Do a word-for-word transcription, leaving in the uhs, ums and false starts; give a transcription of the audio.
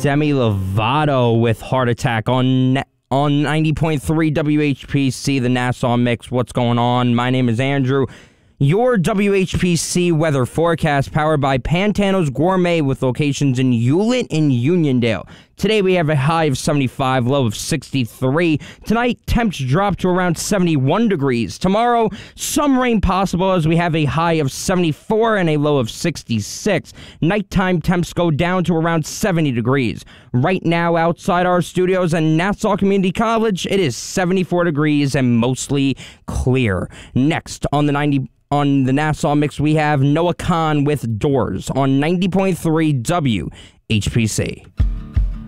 Demi Lovato with Heart Attack on on ninety point three W H P C, the Nassau Mix. What's going on? My name is Andrew. Your W H P C weather forecast powered by Pantano's Gourmet with locations in Hewlett and Uniondale. Today we have a high of seventy-five, low of sixty-three. Tonight, temps drop to around seventy-one degrees. Tomorrow, some rain possible as we have a high of seventy-four and a low of sixty-six. Nighttime temps go down to around seventy degrees. Right now, outside our studios at Nassau Community College, it is seventy-four degrees and mostly clear. Next on the ninety on the Nassau Mix, we have Noah Kahan with Doors on ninety point three W H P C.